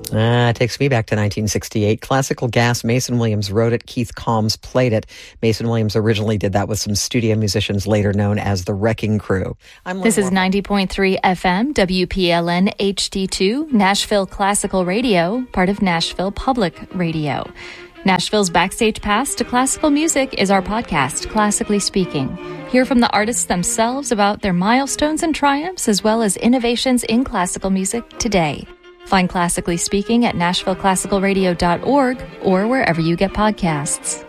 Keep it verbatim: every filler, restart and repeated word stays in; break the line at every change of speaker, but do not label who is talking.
Uh, it takes me back to nineteen sixty-eight. Classical Gas, Mason Williams wrote it, Keith Combs played it. Mason Williams originally did that with some studio musicians later known as the Wrecking Crew. I'm
this is ninety point three F M, W P L N H D two, Nashville Classical Radio, part of Nashville Public Radio. Nashville's Backstage Pass to Classical Music is our podcast, Classically Speaking. Hear from the artists themselves about their milestones and triumphs, as well as innovations in classical music today. Find Classically Speaking at nashville classical radio dot org or wherever you get podcasts.